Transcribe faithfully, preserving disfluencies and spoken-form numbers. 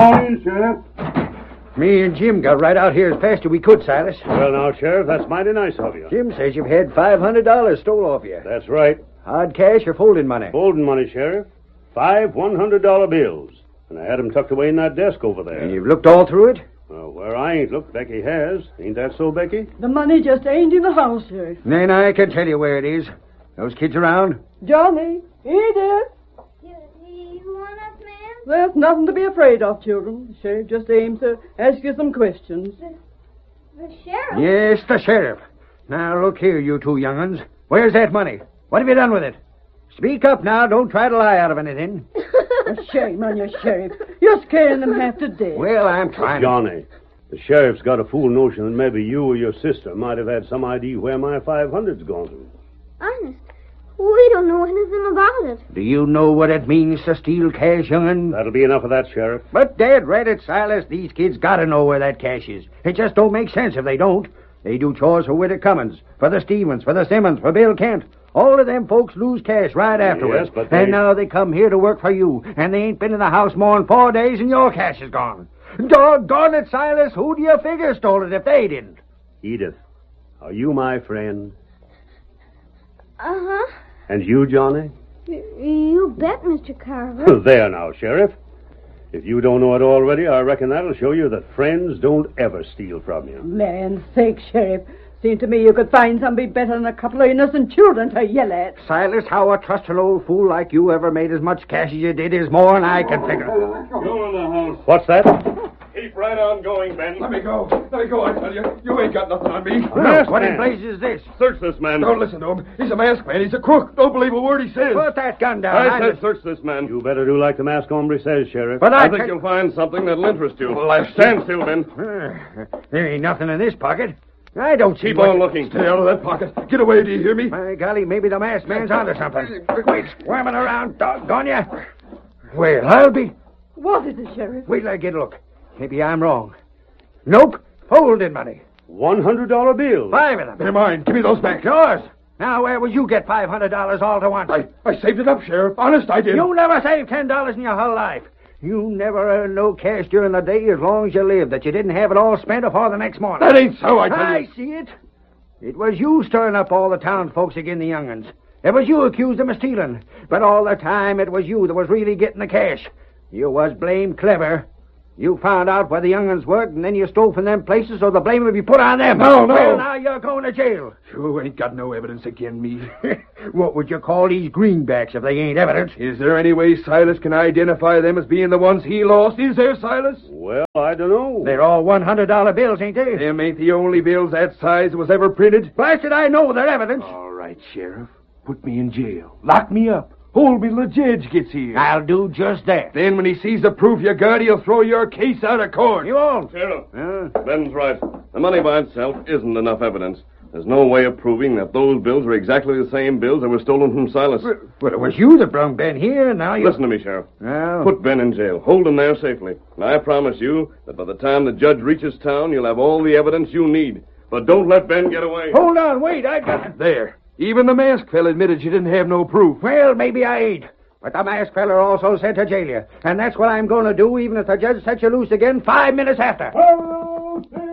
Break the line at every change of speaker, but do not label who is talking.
on in, Sheriff.
Me and Jim got right out here as fast as we could, Silas.
Well, now, Sheriff, that's mighty nice of you.
Jim says you've had five hundred dollars stole off you.
That's right.
Hard cash or folding money?
Folding money, Sheriff. Five one hundred dollar bills. And I had them tucked away in that desk over there.
And you've looked all through it?
Well, where I ain't looked, Becky has. Ain't that so, Becky?
The money just ain't in the house, Sheriff.
Then I can tell you where it is. Those kids around?
Johnny, Edith.
You, you want us, ma'am?
There's nothing to be afraid of, children. The sheriff just aims to ask you some questions.
The, the sheriff?
Yes, the sheriff. Now, look here, you two young'uns. Where's that money? What have you done with it? Speak up now. Don't try to lie out of anything.
A shame on you, Sheriff. You're scaring them half to death.
Well, I'm trying to...
Johnny, the sheriff's got a fool notion that maybe you or your sister might have had some idea where my five hundred's gone to.
Honest, we don't know anything about it.
Do you know what it means to steal cash, young'un?
That'll be enough of that, Sheriff.
But, Dad, read it, Silas. These kids gotta know where that cash is. It just don't make sense if they don't. They do chores for Witter Cummins, for the Stevens, for the Simmons, for Bill Kent. All of them folks lose cash right afterwards.
Yes, but they...
And now they come here to work for you, and they ain't been in the house more'n four days, and your cash is gone. Doggone it, Silas. Who do you figure stole it if they didn't?
Edith, are you my friend?
Uh-huh.
And you, Johnny?
You, you bet, Mister Carver.
There now, Sheriff. If you don't know it already, I reckon that'll show you that friends don't ever steal from you.
Land's sake, Sheriff. Seemed to me you could find somebody better than a couple of innocent children to yell at.
Silas, how a trusting old fool like you ever made as much cash as you did is more than I can figure.
Go in the house.
What's that?
Keep right on going, Ben.
Let me go. Let me go, I tell you. You ain't got nothing on me.
Look, what in blazes is this?
Search this man.
Don't listen to him. He's a masked man. He's a crook. Don't believe a word he says.
Put that gun down.
I
I'm
said
the-
search this man.
You better do like the masked hombre says, Sheriff.
But
I
I,
think
can-
you'll find something that'll interest you.
Well, I-
Stand still, Ben.
Uh, there ain't nothing in this pocket. I don't see
Keep
what-
on looking.
Stay out of that pocket. Get away, do you hear me?
My golly, maybe the masked man's onto something. Quit squirming around, doggone ya. Well, I'll be...
What is it, Sheriff?
Wait till I get a look. Maybe I'm wrong. Nope. Folded money.
One hundred dollar bills.
Five of them.
They're mine. Give me those back.
Yours. Now, where would you get five hundred dollars all to once?
I, I saved it up, Sheriff. Honest, I did.
You never saved ten dollars in your whole life. You never earned no cash during the day as long as you lived that you didn't have it all spent before the next morning.
That ain't so, I tell
I
you.
see it. It was you stirring up all the townsfolks agin the young'uns. It was you accused them of stealing. But all the time it was you that was really getting the cash. You was blamed clever. You found out where the young'uns worked, and then you stole from them places, so the blame would be put on them.
No, no.
Well, now you're going to jail.
You ain't got no evidence again me.
What would you call these greenbacks if they ain't evidence?
Is there any way Silas can identify them as being the ones he lost? Is there, Silas?
Well, I don't know.
They're all one hundred dollar bills, ain't they?
Them ain't the only bills that size was ever printed.
Blasted, I know they're evidence.
All right, Sheriff. Put me in jail. Lock me up. Hold me till the judge gets here.
I'll do just that.
Then when he sees the proof you got, he'll throw your case out of court.
You won't.
Sheriff,
Uh,
Ben's right. The money by itself isn't enough evidence. There's no way of proving that those bills were exactly the same bills that were stolen from Silas.
well, it was you that brung Ben here, and now you...
Listen to me, Sheriff.
Well,
Put Ben in jail. Hold him there safely. And I promise you that by the time the judge reaches town, you'll have all the evidence you need. But don't let Ben get away.
hold on, wait, I got it.
There. Even the masked fella admitted you didn't have no proof.
Well, maybe I ain't. But the masked feller also said to jail you. And that's what I'm going to do, even if the judge sets you loose again five minutes after.
Oh,